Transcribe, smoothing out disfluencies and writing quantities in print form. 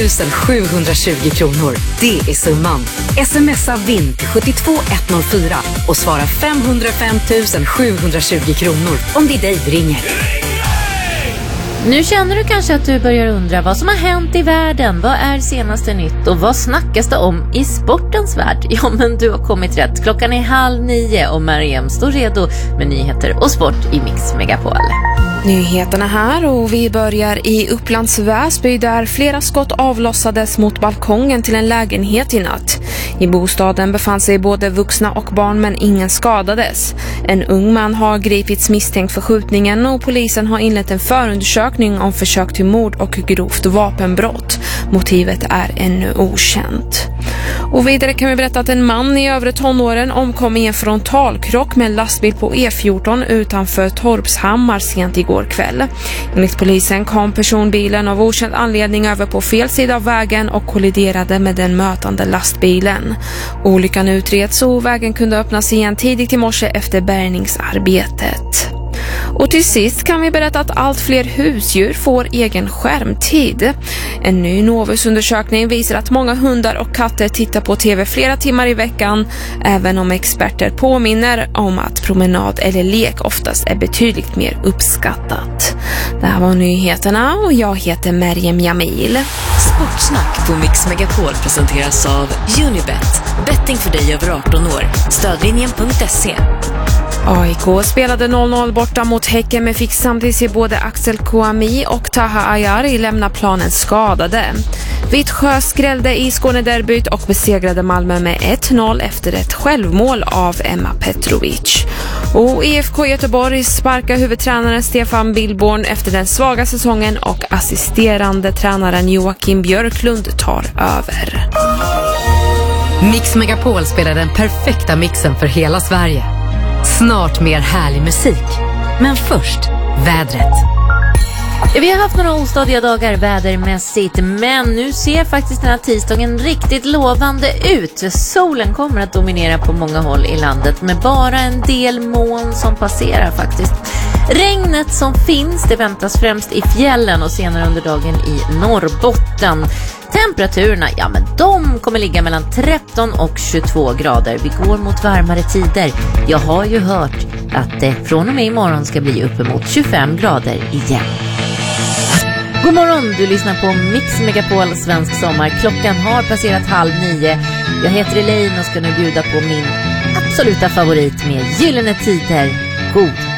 720 kronor. Det är summan. Smsa vinn till 72104 och svara 505 720 kronor om det är dig vi ringer. Nu känner du kanske att du börjar undra vad som har hänt i världen. Vad är senaste nytt och vad snackas det om i sportens värld? Ja, men du har kommit rätt. Klockan är 8:30 och Mariam står redo med nyheter och sport i Mix Megapol. Nyheterna här och vi börjar i Upplands Väsby där flera skott avlossades mot balkongen till en lägenhet i natt. I bostaden befann sig både vuxna och barn men ingen skadades. En ung man har gripits misstänkt för skjutningen och polisen har inlett en förundersökning om försök till mord och grovt vapenbrott. Motivet är ännu okänt. Och vidare kan vi berätta att en man i övre tonåren omkom i en frontalkrock med en lastbil på E14 utanför Torpshammar sent igår kväll. Enligt polisen kom personbilen av okänd anledning över på fel sida av vägen och kolliderade med den mötande lastbilen. Olyckan utreds och vägen kunde öppnas igen tidigt i morse efter bärgningsarbetet. Och till sist kan vi berätta att allt fler husdjur får egen skärmtid. En ny Novus-undersökning visar att många hundar och katter tittar på tv flera timmar i veckan, även om experter påminner om att promenad eller lek oftast är betydligt mer uppskattat. Det här var nyheterna och jag heter Mariam Jamil. Sportsnack på Mix Megapol presenteras av Unibet. Betting för dig över 18 år. Stödlinjen.se. AIK spelade 0-0 borta mot Häcken men fick samtidigt se både Axel Kouami och Taha Ayari lämna planen skadade. Vittsjö skrällde i Skånederbyt och besegrade Malmö med 1-0 efter ett självmål av Emma Petrovic. Och IFK Göteborg sparkar huvudtränaren Stefan Billborn efter den svaga säsongen och assisterande tränaren Joakim Björklund tar över. Mix Megapol spelar den perfekta mixen för hela Sverige. Snart mer härlig musik. Men först, vädret. Vi har haft några ostadiga dagar vädermässigt, men nu ser faktiskt den här tisdagen riktigt lovande ut. Solen kommer att dominera på många håll i landet med bara en del moln som passerar faktiskt. Regnet som finns, det väntas främst i fjällen och senare under dagen i Norrbotten. Temperaturerna, ja men de kommer ligga mellan 13 och 22 grader. Vi går mot varmare tider. Jag har ju hört att det från och med imorgon ska bli uppemot 25 grader igen. God morgon, du lyssnar på Mix Megapol Svensk Sommar. Klockan har passerat 8:30. Jag heter Elaine och ska nu bjuda på min absoluta favorit med Gyllene Tider. God